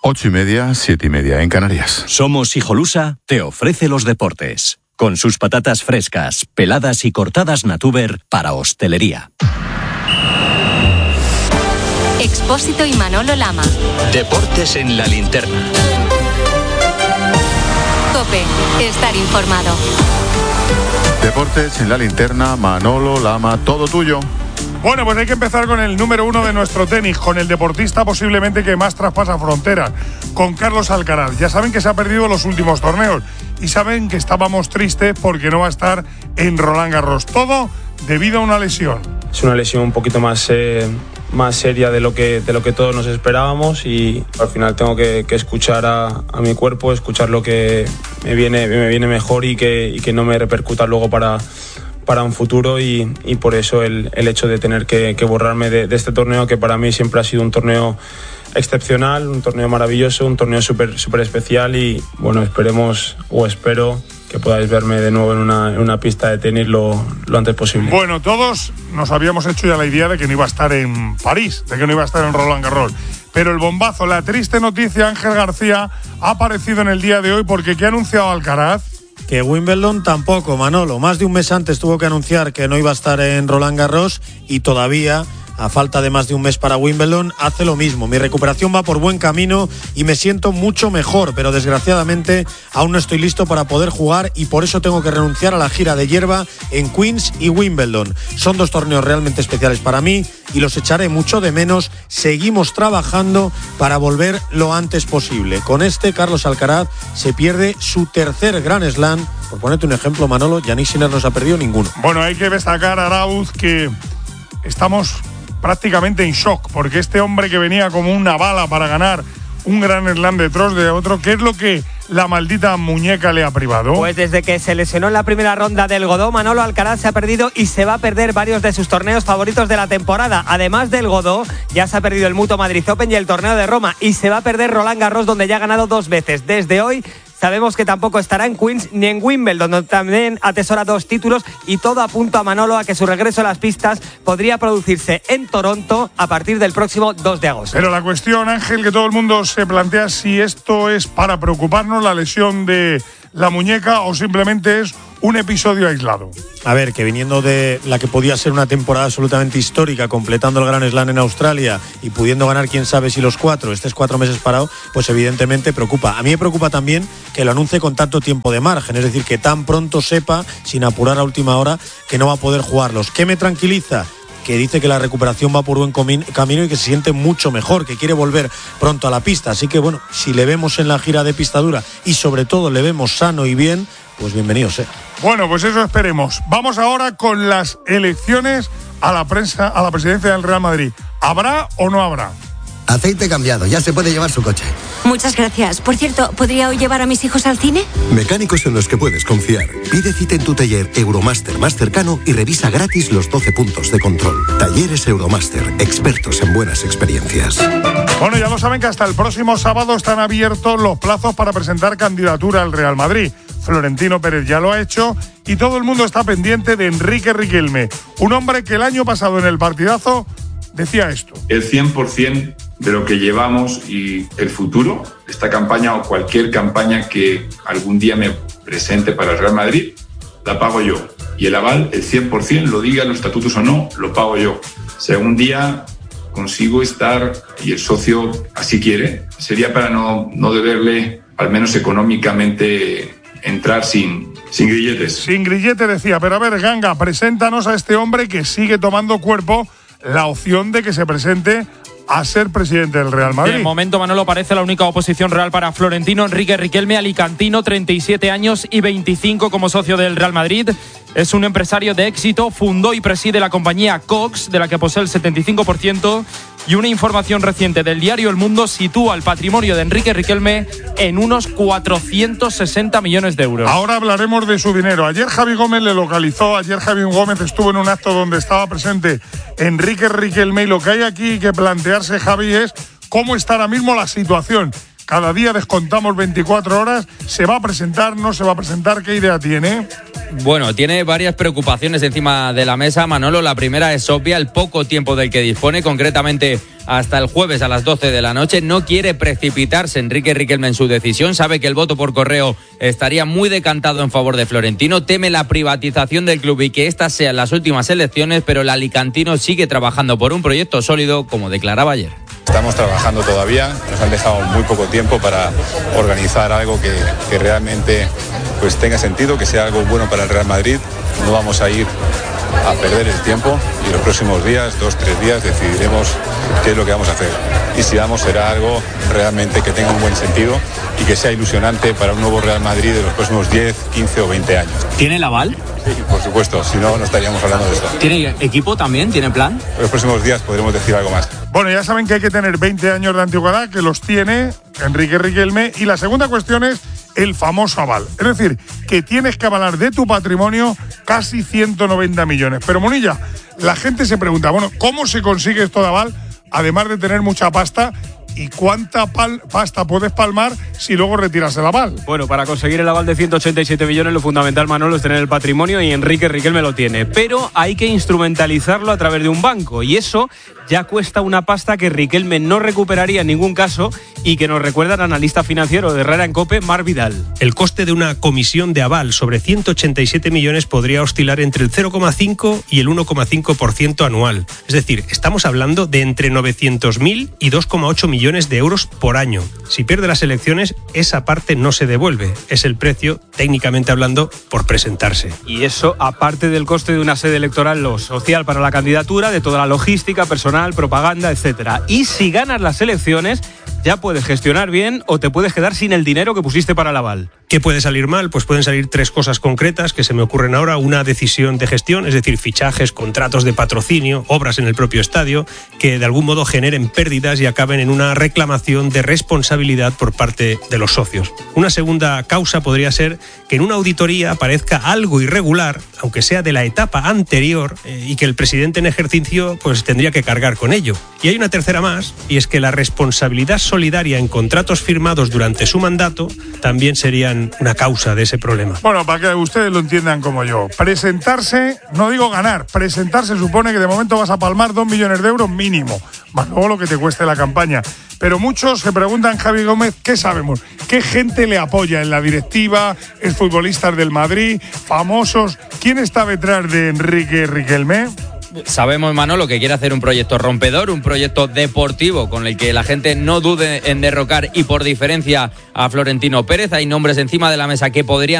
8:30, 7:30 en Canarias. Somos Hijolusa te ofrece los deportes. Con sus patatas frescas, peladas y cortadas Natuber para hostelería. Expósito y Manolo Lama. Deportes en la linterna. COPE. Estar informado. Deportes en la linterna, Manolo Lama, todo tuyo. Bueno, pues hay que empezar con el número 1 de nuestro tenis, con el deportista posiblemente que más traspasa fronteras, con Carlos Alcaraz. Ya saben que se ha perdido los últimos torneos y saben que estábamos tristes porque no va a estar en Roland Garros. Todo debido a una lesión. Es una lesión un poquito más seria de lo que todos nos esperábamos y al final tengo que escuchar a mi cuerpo, escuchar lo que me viene mejor y que no me repercuta luego para un futuro y por eso el hecho de tener que borrarme de este torneo, que para mí siempre ha sido un torneo excepcional, un torneo maravilloso, un torneo súper especial y bueno, espero que podáis verme de nuevo en una pista de tenis lo antes posible. Bueno, todos nos habíamos hecho ya la idea de que no iba a estar en París, de que no iba a estar en Roland Garros. Pero el bombazo, la triste noticia, Ángel García, ha aparecido en el día de hoy porque ¿qué ha anunciado Alcaraz? Que Wimbledon tampoco, Manolo. Más de un mes antes tuvo que anunciar que no iba a estar en Roland Garros y todavía, a falta de más de un mes para Wimbledon, hace lo mismo. Mi recuperación va por buen camino y me siento mucho mejor, pero desgraciadamente aún no estoy listo para poder jugar y por eso tengo que renunciar a la gira de hierba en Queens y Wimbledon. Son dos torneos realmente especiales para mí y los echaré mucho de menos. Seguimos trabajando para volver lo antes posible. Con Carlos Alcaraz se pierde su tercer Grand Slam. Por ponerte un ejemplo, Manolo, Jannik Sinner no se ha perdido ninguno. Bueno, hay que destacar, Arauz, que estamos prácticamente en shock, porque este hombre que venía como una bala para ganar un Grand Slam detrás de otro, ¿qué es lo que la maldita muñeca le ha privado? Pues desde que se lesionó en la primera ronda del Godó, Manolo Alcaraz se ha perdido y se va a perder varios de sus torneos favoritos de la temporada. Además del Godó, ya se ha perdido el Mutua Madrid Open y el Torneo de Roma y se va a perder Roland Garros, donde ya ha ganado 2 veces. Desde hoy sabemos que tampoco estará en Queens ni en Wimbledon, donde también atesora 2 títulos y todo apunta a Manolo a que su regreso a las pistas podría producirse en Toronto a partir del próximo 2 de agosto. Pero la cuestión, Ángel, que todo el mundo se plantea si esto es para preocuparnos, la lesión de la muñeca, o simplemente es un episodio aislado. A ver, que viniendo de la que podía ser una temporada absolutamente histórica, completando el Grand Slam en Australia y pudiendo ganar quién sabe si los 4, estés 4 meses parado, pues evidentemente preocupa. A mí me preocupa también que lo anuncie con tanto tiempo de margen, es decir, que tan pronto sepa, sin apurar a última hora, que no va a poder jugarlos. ¿Qué me tranquiliza? Que dice que la recuperación va por buen camino y que se siente mucho mejor, que quiere volver pronto a la pista. Así que bueno, si le vemos en la gira de pista dura y sobre todo le vemos sano y bien, pues bienvenido sea. Bueno, pues eso esperemos. Vamos ahora con las elecciones a la presidencia del Real Madrid. ¿Habrá o no habrá? Aceite cambiado, ya se puede llevar su coche. Muchas gracias. Por cierto, ¿podría hoy llevar a mis hijos al cine? Mecánicos en los que puedes confiar. Pide cita en tu taller Euromaster más cercano y revisa gratis los 12 puntos de control. Talleres Euromaster, expertos en buenas experiencias. Bueno, ya lo saben que hasta el próximo sábado están abiertos los plazos para presentar candidatura al Real Madrid. Florentino Pérez ya lo ha hecho y todo el mundo está pendiente de Enrique Riquelme, un hombre que el año pasado en el partidazo decía esto. El 100% de lo que llevamos y el futuro, esta campaña o cualquier campaña que algún día me presente para el Real Madrid, la pago yo. Y el aval, el 100%, lo digan los estatutos o no, lo pago yo. Si algún día consigo estar, y el socio así quiere, sería para no deberle, al menos económicamente, entrar sin grilletes. Sin grilletes decía, pero a ver, Ganga, preséntanos a este hombre que sigue tomando cuerpo la opción de que se presente a ser presidente del Real Madrid. De momento, Manolo, parece la única oposición real para Florentino. Enrique Riquelme, alicantino, 37 años y 25 como socio del Real Madrid. Es un empresario de éxito, fundó y preside la compañía Cox, de la que posee el 75%, y una información reciente del diario El Mundo sitúa el patrimonio de Enrique Riquelme en unos 460 millones de euros. Ahora hablaremos de su dinero. Ayer Javi Gómez le localizó, ayer Javi Gómez estuvo en un acto donde estaba presente Enrique Riquelme, y lo que hay aquí que plantearse, Javi, es cómo está ahora mismo la situación. cada día descontamos 24 horas. ¿Se va a presentar, no se va a presentar? ¿Qué idea tiene? Bueno, tiene varias preocupaciones encima de la mesa, Manolo. La primera es obvia, el poco tiempo del que dispone, concretamente hasta el jueves a las 12 de la noche. No quiere precipitarse Enrique Riquelme en su decisión. Sabe que el voto por correo estaría muy decantado en favor de Florentino. Teme la privatización del club y que estas sean las últimas elecciones, pero el alicantino sigue trabajando por un proyecto sólido, como declaraba ayer. Estamos trabajando todavía, nos han dejado muy poco tiempo para organizar algo que realmente pues tenga sentido, que sea algo bueno para el Real Madrid. No vamos a ir a perder el tiempo y los próximos días, 2-3 días, decidiremos qué es lo que vamos a hacer. Y si vamos, será algo realmente que tenga un buen sentido y que sea ilusionante para un nuevo Real Madrid de los próximos 10, 15 o 20 años. ¿Tiene el aval? Sí, por supuesto, si no, no estaríamos hablando de esto. ¿Tiene equipo también? ¿Tiene plan? En los próximos días podremos decir algo más. Bueno, ya saben que hay que tener 20 años de antigüedad, que los tiene Enrique Riquelme. Y la segunda cuestión es el famoso aval. Es decir, que tienes que avalar de tu patrimonio casi 190 millones. Pero, Munilla, la gente se pregunta, bueno, ¿cómo se consigue esto de aval? Además de tener mucha pasta. ¿Y cuánta pasta puedes palmar si luego retiras el aval? Bueno, para conseguir el aval de 187 millones lo fundamental, Manolo, es tener el patrimonio y Enrique Riquelme lo tiene. Pero hay que instrumentalizarlo a través de un banco y eso ya cuesta una pasta que Riquelme no recuperaría en ningún caso y que nos recuerda el analista financiero de Herrera en COPE, Marc Vidal. El coste de una comisión de aval sobre 187 millones podría oscilar entre el 0,5 y el 1,5% anual. Es decir, estamos hablando de entre 900.000 y 2,8 millones de euros por año. Si pierde las elecciones, esa parte no se devuelve. Es el precio, técnicamente hablando, por presentarse. Y eso, aparte del coste de una sede electoral, lo social para la candidatura, de toda la logística, personal, propaganda, etcétera. Y si ganas las elecciones, ya puedes gestionar bien o te puedes quedar sin el dinero que pusiste para el aval. ¿Qué puede salir mal? Pues pueden salir 3 cosas concretas que se me ocurren ahora. Una decisión de gestión, es decir, fichajes, contratos de patrocinio, obras en el propio estadio, que de algún modo generen pérdidas y acaben en una reclamación de responsabilidad por parte de los socios. Una segunda causa podría ser que en una auditoría aparezca algo irregular, aunque sea de la etapa anterior, y que el presidente en ejercicio pues tendría que cargar con ello. Y hay una tercera más, y es que la responsabilidad solidaria en contratos firmados durante su mandato también serían una causa de ese problema. Bueno, para que ustedes lo entiendan como yo, presentarse, no digo ganar, presentarse supone que de momento vas a palmar 2 millones de euros mínimo, más luego lo que te cueste la campaña. Pero muchos se preguntan, Javi Gómez, ¿qué sabemos? ¿Qué gente le apoya en la directiva? ¿Exfutbolistas del Madrid? ¿Famosos? ¿Quién está detrás de Enrique Riquelme? Sabemos, Manolo, que quiere hacer un proyecto rompedor, un proyecto deportivo con el que la gente no dude en derrocar y por diferencia a Florentino Pérez. Hay nombres encima de la mesa que podrían